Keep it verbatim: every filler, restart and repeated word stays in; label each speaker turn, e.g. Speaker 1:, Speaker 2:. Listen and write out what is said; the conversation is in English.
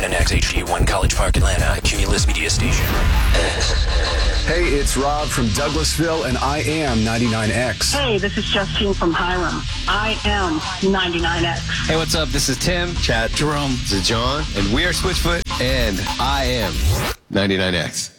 Speaker 1: ninety-nine X H D one College Park, Atlanta, Cumulus Media Station.
Speaker 2: Hey, it's Rob from Douglasville, and I am ninety-nine X.
Speaker 3: Hey, this is Justine from Hiram. I am ninety-nine X.
Speaker 4: Hey, what's up? This is Tim.
Speaker 5: Chad.
Speaker 6: Jerome.
Speaker 5: This is John.
Speaker 6: And we are Switchfoot.
Speaker 4: And I am
Speaker 6: ninety-nine X.